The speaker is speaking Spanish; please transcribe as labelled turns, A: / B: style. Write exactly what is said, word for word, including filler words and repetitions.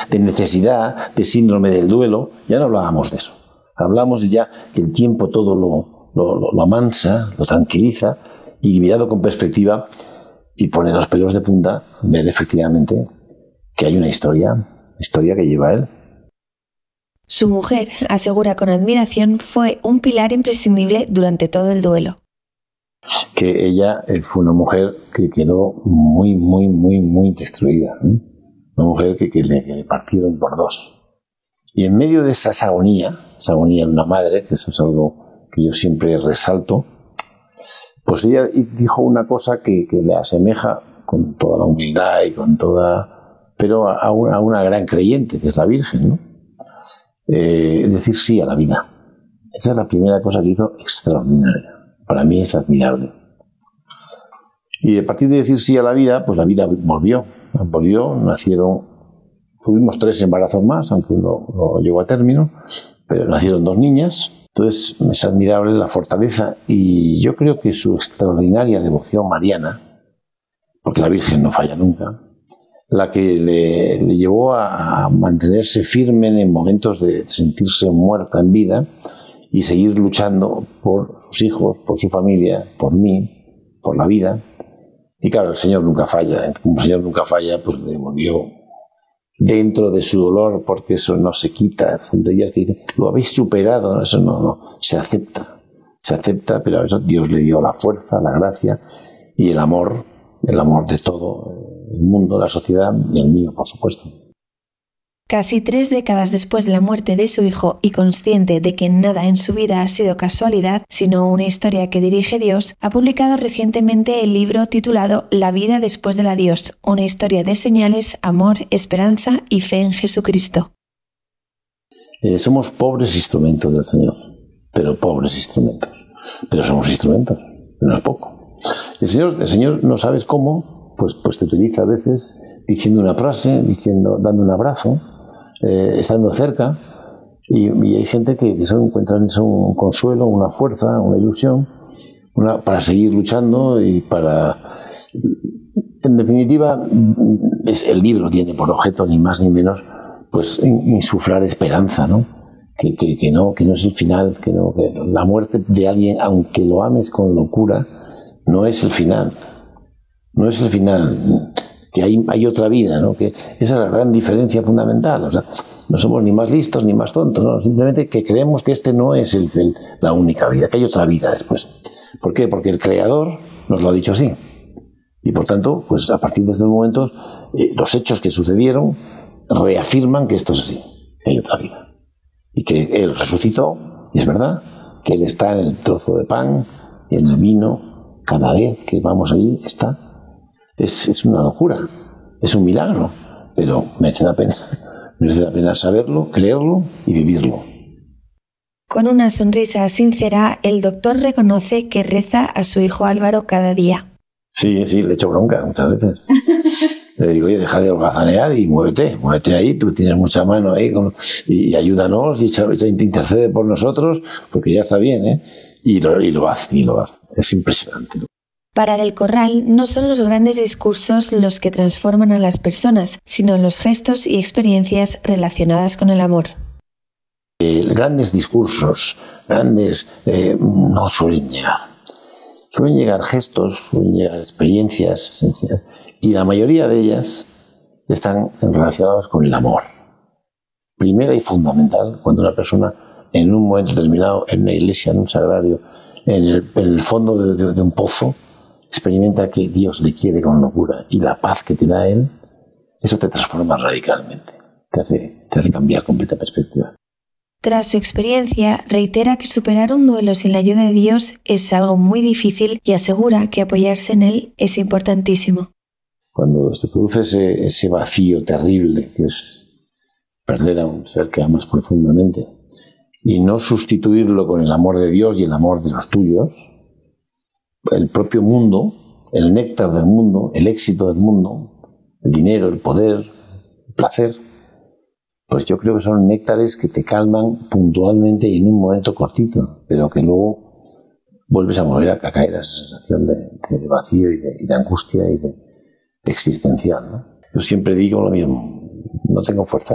A: de necesidad, de síndrome del duelo. Ya no hablábamos de eso. Hablamos ya que el tiempo todo lo, lo, lo, lo amansa, lo tranquiliza, y mirado con perspectiva y pone los pelos de punta, ver efectivamente que hay una historia, historia que lleva él.
B: Su mujer, asegura con admiración, fue un pilar imprescindible durante todo el duelo.
A: Que ella fue una mujer que quedó muy, muy, muy, muy destruida, ¿eh? Una mujer que, que, le, que le partieron por dos. Y en medio de esa agonía, esa agonía de una madre, que eso es algo que yo siempre resalto, pues ella dijo una cosa que, que le asemeja con toda la humildad y con toda... pero a una, a una gran creyente, que es la Virgen, ¿no? Eh, decir sí a la vida. Esa es la primera cosa que hizo extraordinaria. Para mí es admirable. Y a partir de decir sí a la vida, pues la vida volvió. Volvió, nacieron... Tuvimos tres embarazos más, aunque uno no llegó a término, pero nacieron dos niñas. Entonces es admirable la fortaleza y yo creo que su extraordinaria devoción mariana, porque la Virgen no falla nunca, la que le, le llevó a mantenerse firme en momentos de sentirse muerta en vida y seguir luchando por sus hijos, por su familia, por mí, por la vida. Y claro, el Señor nunca falla. Como el Señor nunca falla, pues le volvió dentro de su dolor, porque eso no se quita. Que lo habéis superado, eso no, no, se acepta. Se acepta, pero a eso Dios le dio la fuerza, la gracia y el amor, el amor de todo el mundo, la sociedad y el mío, por supuesto.
B: Casi tres décadas después de la muerte de su hijo y consciente de que nada en su vida ha sido casualidad, sino una historia que dirige Dios, ha publicado recientemente el libro titulado La vida después del adiós, una historia de señales, amor, esperanza y fe en Jesucristo.
A: Eh, somos pobres instrumentos del Señor, pero pobres instrumentos. Pero somos instrumentos, no es poco. El Señor, el Señor no sabes cómo, pues, pues te utiliza a veces diciendo una frase, diciendo, dando un abrazo, eh, estando cerca, y, y hay gente que, que son, encuentran eso un consuelo, una fuerza, una ilusión, una, para seguir luchando y para... En definitiva, es, el libro tiene por objeto, ni más ni menos, pues insuflar esperanza, ¿no? Que, que, que no, que no es el final, que, no, que la muerte de alguien, aunque lo ames con locura, no es el final. No es el final, que hay, hay otra vida, ¿no? Que esa es la gran diferencia fundamental. O sea, no somos ni más listos ni más tontos, ¿no? Simplemente que creemos que este no es el, el, la única vida, que hay otra vida después. ¿Por qué? Porque el Creador nos lo ha dicho así. Y por tanto, pues a partir de este momento, eh, los hechos que sucedieron reafirman que esto es así, que hay otra vida. Y que Él resucitó, y es verdad, que Él está en el trozo de pan y en el vino, cada vez que vamos allí está. Es, es una locura, es un milagro, pero merece la pena, merece la pena saberlo, creerlo y vivirlo.
B: Con una sonrisa sincera, el doctor reconoce que reza a su hijo Álvaro cada día.
A: Sí, sí, le echo bronca muchas veces. Le digo, oye, deja de holgazanear y muévete, muévete ahí, tú tienes mucha mano ahí, con, y, y ayúdanos, y echa, echa, intercede por nosotros, porque ya está bien, ¿eh? Y lo, y lo hace, y lo hace. Es impresionante.
B: Para Del Corral, no son los grandes discursos los que transforman a las personas, sino los gestos y experiencias relacionadas con el amor.
A: Eh, grandes discursos, grandes, eh, no suelen llegar. Suelen llegar gestos, suelen llegar experiencias, y la mayoría de ellas están relacionadas con el amor. Primera y fundamental, cuando una persona en un momento determinado, en una iglesia, en un sagrario, en el, en el fondo de, de, de un pozo, experimenta que Dios le quiere con locura y la paz que te da Él, eso te transforma radicalmente, te hace, te hace cambiar completa perspectiva.
B: Tras su experiencia, reitera que superar un duelo sin la ayuda de Dios es algo muy difícil y asegura que apoyarse en Él es importantísimo.
A: Cuando se produce ese, ese vacío terrible que es perder a un ser que amas profundamente y no sustituirlo con el amor de Dios y el amor de los tuyos, el propio mundo, el néctar del mundo, el éxito del mundo, el dinero, el poder, el placer, pues yo creo que son néctares que te calman puntualmente y en un momento cortito, pero que luego vuelves a volver a caer a esa sensación de, de vacío y de, y de angustia y de existencial, ¿no? Yo siempre digo lo mismo, no tengo fuerza.